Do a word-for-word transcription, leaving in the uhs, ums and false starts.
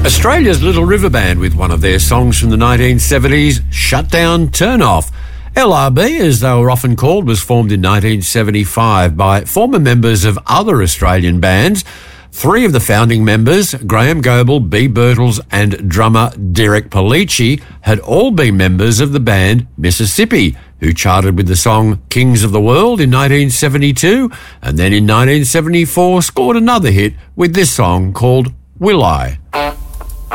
Australia's Little River Band with one of their songs from the nineteen seventies, Shut Down, Turn Off. L R B, as they were often called, was formed in nineteen seventy-five by former members of other Australian bands. Three of the founding members, Graham Goebel, Bea Birtles and drummer Derek Polici, had all been members of the band Mississippi, who charted with the song Kings of the World in nineteen seventy-two, and then in nineteen seventy-four scored another hit with this song called Will I.